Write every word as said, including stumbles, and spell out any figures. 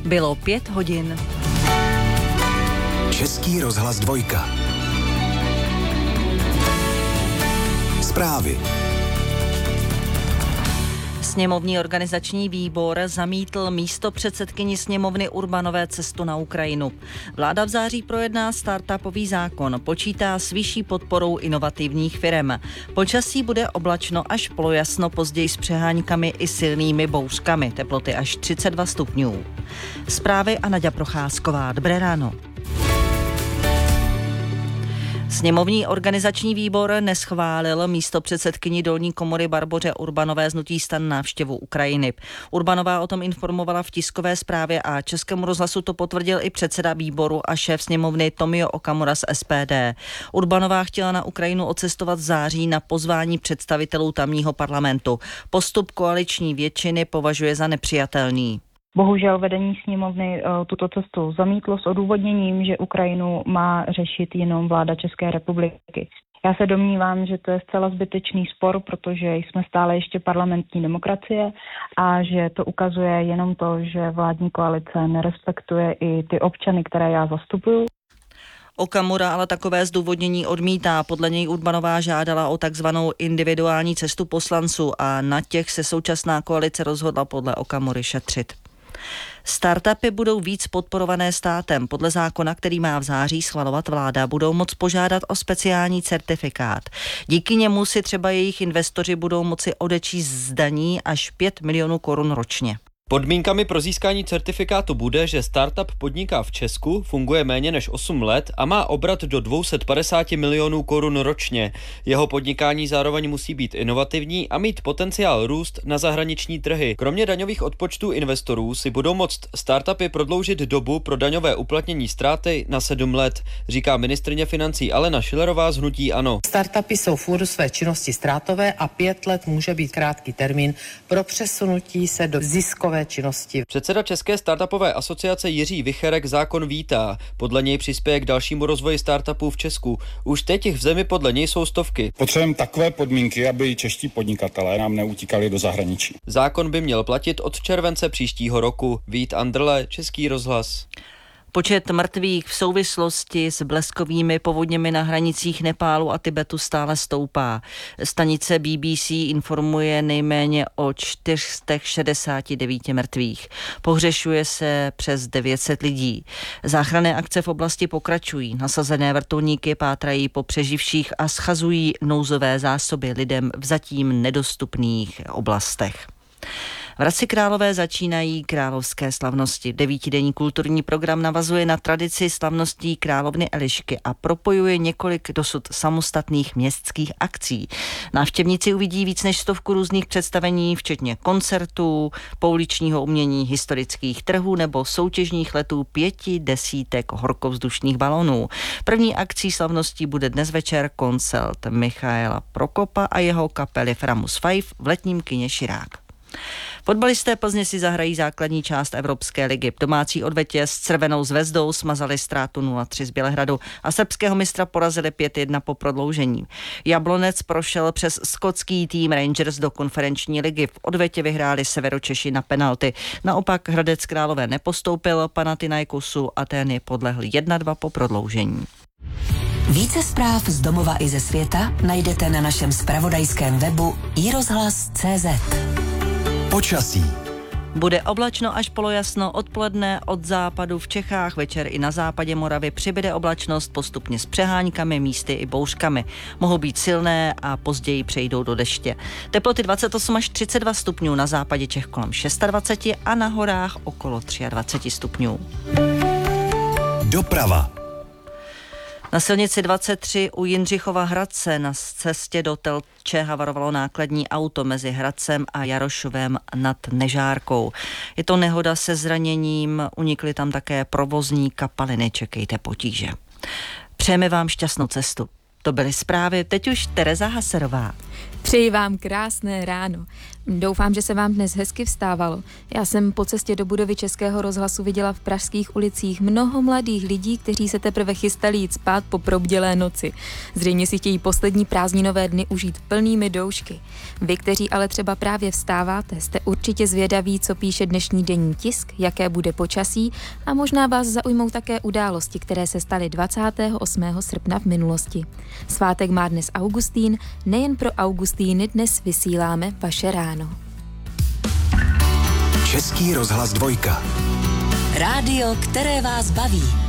Bylo pět hodin. Český rozhlas dvojka. Zprávy. Sněmovní organizační výbor zamítl místopředsedkyni sněmovny Urbanové cestu na Ukrajinu. Vláda v září projedná startupový zákon, počítá s vyšší podporou inovativních firem. Počasí bude oblačno až polojasno, později s přeháňkami i silnými bouřkami, teploty až třicet dva stupňů. Zprávy a Naďa Procházková. Dobré ráno. Sněmovní organizační výbor neschválil místopředsedkyni dolní komory Barboře Urbanové z hnutí STAN návštěvu Ukrajiny. Urbanová o tom informovala v tiskové zprávě a Českému rozhlasu to potvrdil i předseda výboru a šéf sněmovny Tomio Okamura z S P D. Urbanová chtěla na Ukrajinu odcestovat v září na pozvání představitelů tamního parlamentu. Postup koaliční většiny považuje za nepřijatelný. Bohužel vedení sněmovny tuto cestu zamítlo s odůvodněním, že Ukrajinu má řešit jenom vláda České republiky. Já se domnívám, že to je zcela zbytečný spor, protože jsme stále ještě parlamentní demokracie a že to ukazuje jenom to, že vládní koalice nerespektuje i ty občany, které já zastupuju. Okamura ale takové zdůvodnění odmítá. Podle něj Urbanová žádala o takzvanou individuální cestu poslanců a na těch se současná koalice rozhodla podle Okamury šetřit. Startupy budou víc podporované státem. Podle zákona, který má v září schvalovat vláda, budou moct požádat o speciální certifikát. Díky němu si třeba jejich investoři budou moci odečíst z daní až pět milionů korun ročně. Podmínkami pro získání certifikátu bude, že startup podniká v Česku, funguje méně než osm let a má obrat do dvě stě padesát milionů korun ročně. Jeho podnikání zároveň musí být inovativní a mít potenciál růst na zahraniční trhy. Kromě daňových odpočtů investorů si budou moct startupy prodloužit dobu pro daňové uplatnění ztráty na sedm let, říká ministryně financí Alena Schillerová z hnutí ANO. Startupy jsou v úvodu své činnosti ztrátové a pět let může být krátký termín pro přesunutí se do ziskové činnosti. Předseda České startupové asociace Jiří Vicherek zákon vítá. Podle něj přispěje k dalšímu rozvoji startupů v Česku. Už teď jich v zemi podle něj jsou stovky. Potřebujeme takové podmínky, aby čeští podnikatelé nám neutíkali do zahraničí. Zákon by měl platit od července příštího roku. Vít Andrle, Český rozhlas. Počet mrtvých v souvislosti s bleskovými povodněmi na hranicích Nepálu a Tibetu stále stoupá. Stanice B B C informuje nejméně o čtyři sta šedesát devět mrtvých. Pohřešuje se přes devět set lidí. Záchranné akce v oblasti pokračují. Nasazené vrtulníky pátrají po přeživších a schazují nouzové zásoby lidem v zatím nedostupných oblastech. V Hradci Králové začínají královské slavnosti. Devítidenní kulturní program navazuje na tradici slavností královny Elišky a propojuje několik dosud samostatných městských akcí. Návštěvníci uvidí víc než stovku různých představení, včetně koncertů, pouličního umění, historických trhů nebo soutěžních letů pěti desítek horkovzdušných balonů. První akcí slavností bude dnes večer koncert Michaela Prokopa a jeho kapely Framus Five v letním kině Širák. Fotbalisté Plzně si zahrají základní část Evropské ligy. Domácí odvetě s Červenou zvezdou smazali ztrátu nula tři z Bělehradu a srbského mistra porazili pět jedna po prodloužení. Jablonec prošel přes skotský tým Rangers do konferenční ligy. V odvetě vyhráli Severočeši na penalty. Naopak Hradec Králové nepostoupil, Panathinaikosu Atény podlehli jedna dva po prodloužení. Více zpráv z domova i ze světa najdete na našem zpravodajském webu i rozhlas tečka cé zet. Počasí. Bude oblačno až polojasno, odpoledne od západu v Čechách, večer i na západě Moravy přibyde oblačnost postupně s přeháňkami, místy i bouřkami. Mohou být silné a později přejdou do deště. Teploty dvacet osm až třicet dva stupňů, na západě Čech kolem dvacet šest a na horách okolo dvacet tři stupňů. Doprava. Na silnici dvacet tři u Jindřichova Hradce na cestě do Telče havarovalo nákladní auto mezi Hradcem a Jarošovem nad Nežárkou. Je to nehoda se zraněním, unikly tam také provozní kapaliny, čekejte potíže. Přejeme vám šťastnou cestu. To byly zprávy, teď už Tereza Haserová. Přeji vám krásné ráno. Doufám, že se vám dnes hezky vstávalo. Já jsem po cestě do budovy Českého rozhlasu viděla v pražských ulicích mnoho mladých lidí, kteří se teprve chystali jít spát po probdělé noci. Zřejmě si chtějí poslední prázdninové dny užít plnými doušky. Vy, kteří ale třeba právě vstáváte, jste určitě zvědaví, co píše dnešní denní tisk, jaké bude počasí a možná vás zaujmou také události, které se staly dvacátého osmého srpna v minulosti. Svátek má dnes Augustín, nejen pro Augustíny dnes vysíláme vaše ráno. Český rozhlas dvojka. Rádio, které vás baví.